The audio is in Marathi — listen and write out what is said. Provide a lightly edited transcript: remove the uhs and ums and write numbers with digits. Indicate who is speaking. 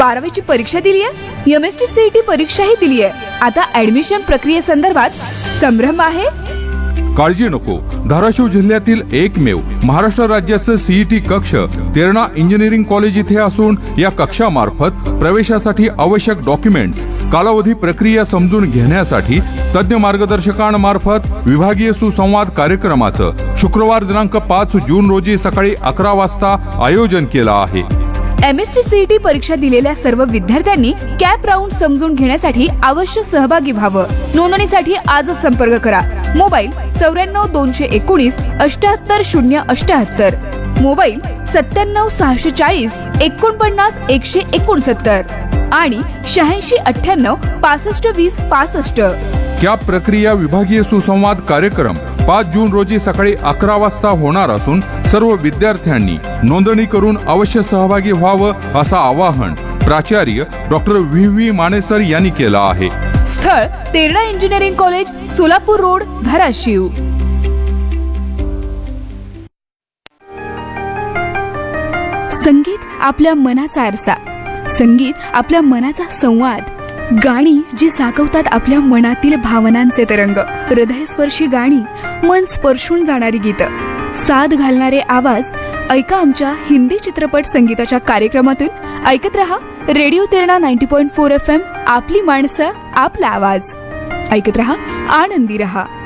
Speaker 1: 12वीची परीक्षा दिली आहे, MST CET परीक्षाही दिली आहे. आता ऍडमिशन प्रक्रियेसंदर्भात संभ्रम आहे?
Speaker 2: काळजी नको. धाराशिव जिल्ह्यातील एकमेव महाराष्ट्र राज्याचं CET कक्ष तेरणा इंजिनिअरिंग कॉलेज इथे असून या कक्षामार्फत प्रवेशासाठी आवश्यक डॉक्युमेंट्स, कालावधी, प्रक्रिया समजून घेण्यासाठी तज्ञ मार्गदर्शकांमार्फत विभागीय सुसंवाद कार्यक्रमाचं शुक्रवार दिनांक 5 जून रोजी सकाळी 11 वाजता आयोजन केलं आहे.
Speaker 1: MST CET परीक्षा दिलेल्या सर्व विद्यार्थ्यांनी कॅप राऊंड समजून घेण्यासाठी अवश्य सहभागी व्हावं. नोंदणीसाठी आजच संपर्क करा. मोबाईल 94 219 78 078, मोबाईल 97 640 49 169 आणि 86 98 65 20 65.
Speaker 2: कॅप प्रक्रिया विभागीय सुसंवाद कार्यक्रम 5 जून रोजी सकाळी 11 वाजता होणार असून सर्व विद्यार्थ्यांनी नोंदणी करून अवश्य सहभागी व्हावं असं आवाहन प्राचार्य डॉक्टर VV मानेसर यांनी केलं आहे.
Speaker 1: स्थळ Terna engineering college, Solapur road, Dharashiv. संगीत आपल्या मनाचा आरसा, संगीत आपल्या मनाचा संवाद. गाणी जी साकवतात आपल्या मनातील भावनांचे तरंग, हृदयस्पर्शी गाणी, मन स्पर्शून जाणारी गीतं, साद घालणारे आवाज. ऐका आमच्या हिंदी चित्रपट संगीताच्या कार्यक्रमातून. ऐकत रहा रेडिओ तेरणा 90.4 FM. आपली माणसं, आपला आवाज. ऐकत रहा, आनंदी रहा.